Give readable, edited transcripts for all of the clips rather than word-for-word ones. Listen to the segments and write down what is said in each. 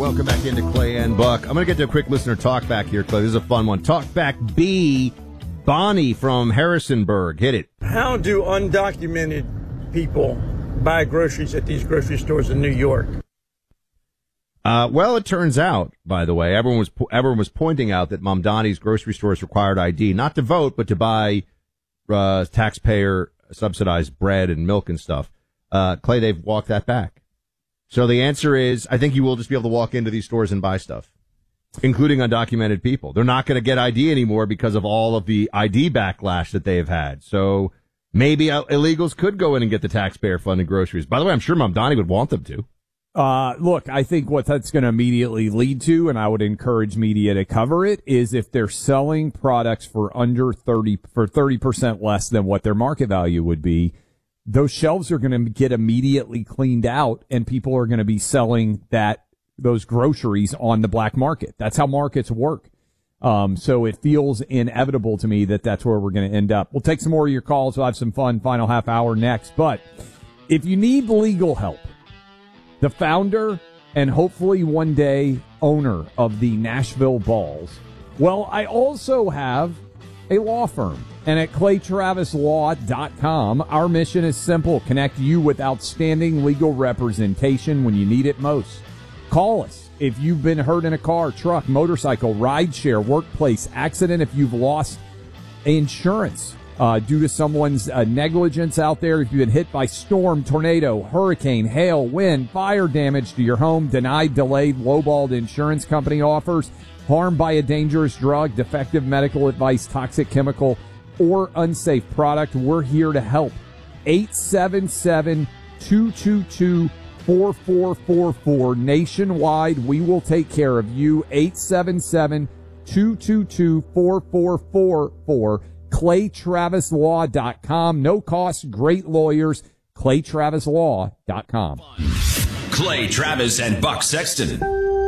Welcome back into Clay and Buck. I'm going to get to a quick listener talk back here, Clay. This is a fun one. Talk back B. Bonnie from Harrisonburg. Hit it. How do undocumented people buy groceries at these grocery stores in New York? Well, it turns out, by the way, everyone was pointing out that Mamdani's grocery stores required ID, not to vote, but to buy taxpayer subsidized bread and milk and stuff. Clay, they've walked that back. So the answer is, I think you will just be able to walk into these stores and buy stuff, including undocumented people. They're not going to get ID anymore because of all of the ID backlash that they have had. So maybe illegals could go in and get the taxpayer-funded groceries. By the way, I'm sure Mamdani would want them to. Look, I think what that's going to immediately lead to, and I would encourage media to cover it, is if they're selling products for under 30% less than what their market value would be, those shelves are going to get immediately cleaned out, and people are going to be selling those groceries on the black market. That's how markets work. So it feels inevitable to me that that's where we're going to end up. We'll take some more of your calls. We'll have some fun final half hour next. But if you need legal help, the founder and hopefully one day owner of the Nashville Balls, well, I also have a law firm. And at ClayTravisLaw.com, our mission is simple. Connect you with outstanding legal representation when you need it most. Call us if you've been hurt in a car, truck, motorcycle, rideshare, workplace, accident, if you've lost insurance due to someone's negligence out there, if you've been hit by storm, tornado, hurricane, hail, wind, fire damage to your home, denied, delayed, lowballed insurance company offers, harmed by a dangerous drug, defective medical advice, toxic chemical, or unsafe product, we're here to help. 877-222-4444. Nationwide, we will take care of you. 877-222-4444. ClayTravisLaw.com. No cost, great lawyers. ClayTravisLaw.com. Clay Travis and Buck Sexton.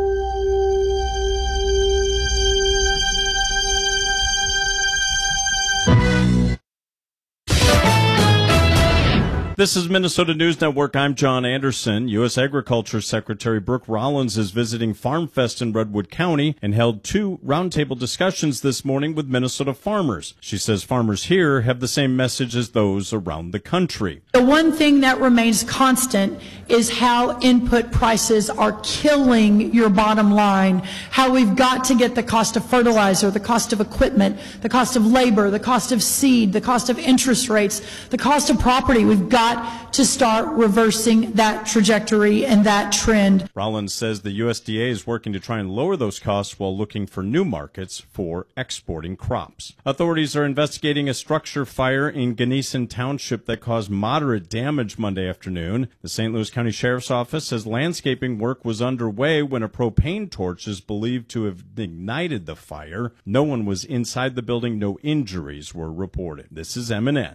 This is Minnesota News Network. I'm John Anderson. U.S. Agriculture Secretary Brooke Rollins is visiting Farm Fest in Redwood County and held 2 roundtable discussions this morning with Minnesota farmers. She says farmers here have the same message as those around the country. The one thing that remains constant is how input prices are killing your bottom line, how we've got to get the cost of fertilizer, the cost of equipment, the cost of labor, the cost of seed, the cost of interest rates, the cost of property. We've got to start reversing that trajectory and that trend. Rollins says the USDA is working to try and lower those costs while looking for new markets for exporting crops. Authorities are investigating a structure fire in Gunnison Township that caused moderate damage Monday afternoon. The St. Louis County Sheriff's Office says landscaping work was underway when a propane torch is believed to have ignited the fire. No one was inside the building. No injuries were reported. This is MNN.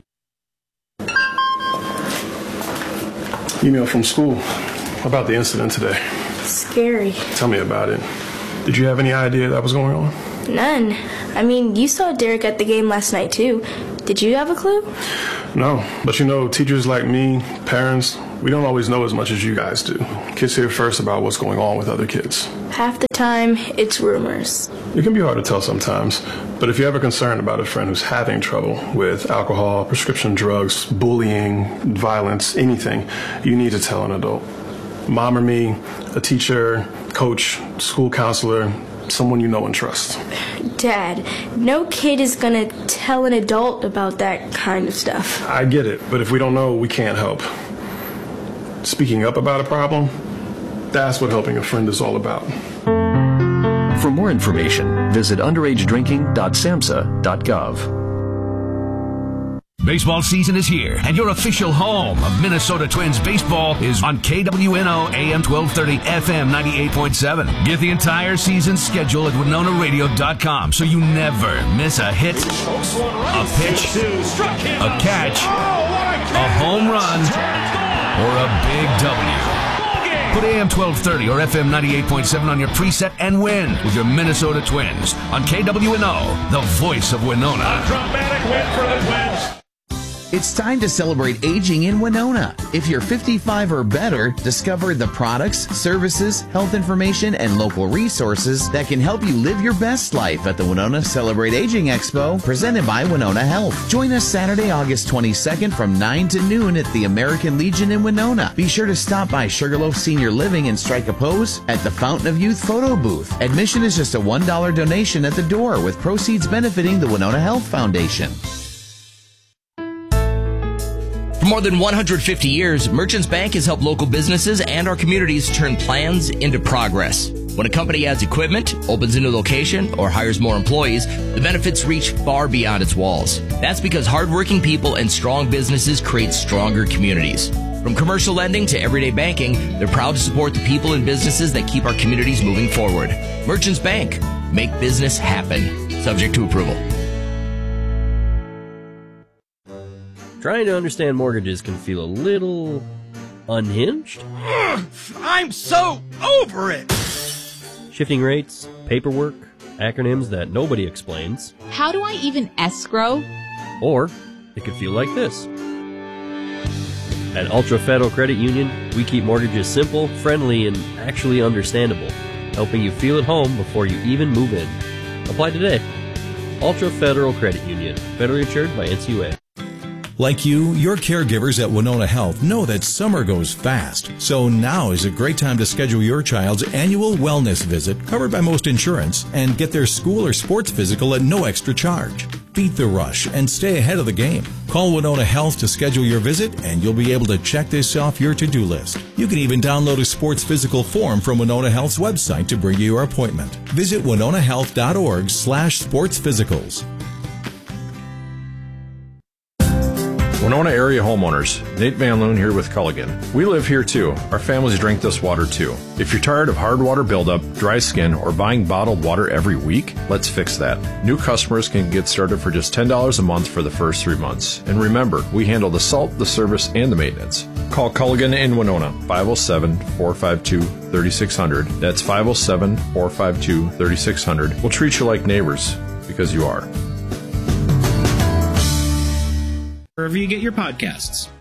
Email from school about the incident today. Scary. Tell me about it. Did you have any idea that was going on? None. I mean, you saw Derek at the game last night, too. Did you have a clue? No, but teachers like me, parents, we don't always know as much as you guys do. Kids hear first about what's going on with other kids. Half the time, it's rumors. It can be hard to tell sometimes, but if you're ever concerned about a friend who's having trouble with alcohol, prescription drugs, bullying, violence, anything, you need to tell an adult. Mom or me, a teacher, coach, school counselor, someone you know and trust. Dad, no kid is gonna tell an adult about that kind of stuff. I get it, but if we don't know, we can't help. Speaking up about a problem, that's what helping a friend is all about. For more information, visit underagedrinking.samhsa.gov. Baseball season is here, and your official home of Minnesota Twins baseball is on KWNO AM 1230 FM 98.7. Get the entire season schedule at WinonaRadio.com so you never miss a hit, a pitch, a catch, a home run, or a big W. Put AM 1230 or FM 98.7 on your preset and win with your Minnesota Twins on KWNO, the voice of Winona. A dramatic win for the Twins. It's time to celebrate aging in Winona. If you're 55 or better, discover the products, services, health information, and local resources that can help you live your best life at the Winona Celebrate Aging Expo, presented by Winona Health. Join us Saturday, August 22nd from 9 to noon at the American Legion in Winona. Be sure to stop by Sugarloaf Senior Living and strike a pose at the Fountain of Youth photo booth. Admission is just a $1 donation at the door, with proceeds benefiting the Winona Health Foundation. For more than 150 years, Merchants Bank has helped local businesses and our communities turn plans into progress. When a company adds equipment, opens a new location, or hires more employees, the benefits reach far beyond its walls. That's because hardworking people and strong businesses create stronger communities. From commercial lending to everyday banking, they're proud to support the people and businesses that keep our communities moving forward. Merchants Bank. Make business happen. Subject to approval. Trying to understand mortgages can feel a little unhinged. I'm so over it! Shifting rates, paperwork, acronyms that nobody explains. How do I even escrow? Or it could feel like this. At Ultra Federal Credit Union, we keep mortgages simple, friendly, and actually understandable, helping you feel at home before you even move in. Apply today. Ultra Federal Credit Union, federally insured by NCUA. Like you, your caregivers at Winona Health know that summer goes fast. So now is a great time to schedule your child's annual wellness visit, covered by most insurance, and get their school or sports physical at no extra charge. Beat the rush and stay ahead of the game. Call Winona Health to schedule your visit, and you'll be able to check this off your to-do list. You can even download a sports physical form from Winona Health's website to bring you your appointment. Visit winonahealth.org/sportsphysicals. Winona area homeowners, Nate Van Loon here with Culligan. We live here too. Our families drink this water too. If you're tired of hard water buildup, dry skin, or buying bottled water every week, let's fix that. New customers can get started for just $10 a month for the first 3 months. And remember, we handle the salt, the service, and the maintenance. Call Culligan in Winona, 507-452-3600. That's 507-452-3600. We'll treat you like neighbors, because you are. Wherever you get your podcasts.